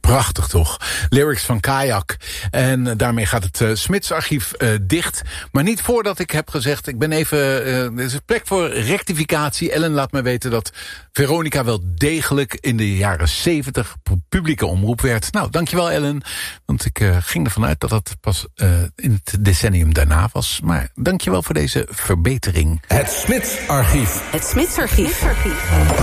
Prachtig toch? Lyrics van Kayak. En daarmee gaat het Smitsarchief dicht. Maar niet voordat ik heb gezegd, ik ben even... er is plek voor rectificatie. Ellen laat me weten dat Veronica wel degelijk in de jaren 70 publieke omroep werd. Nou, dankjewel Ellen. Want ik ging ervan uit dat dat pas in het decennium daarna was. Maar dankjewel voor deze verbetering. Het Smitsarchief. Het Smitsarchief.